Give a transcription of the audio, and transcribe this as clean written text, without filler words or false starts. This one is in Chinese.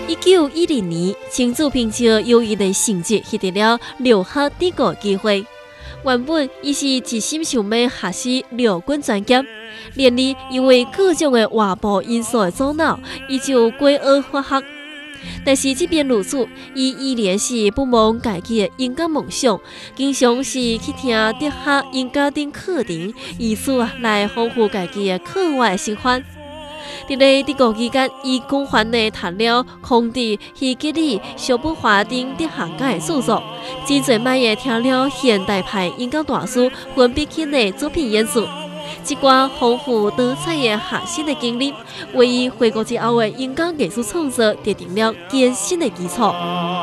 1910年，陈祖凭借优异的成绩获得了留学德国机会。原本伊是一心想要学习陆军专业，然而因为各种的外部因素的阻挠，伊就归学法学。但是即便如此，伊依然是不忘家己的音乐梦想，经常是去听德学音乐等课程，以此来丰富家己的课外生活。伫咧德国期间，伊广泛地读了孔蒂、希格里、肖伯华等德学家的著作，真侪摆也听了现代派音乐大师芬比克的作品演出。这寡丰富多彩的学习的经历，为伊回国之后的音乐艺术创作奠定了坚实的基础。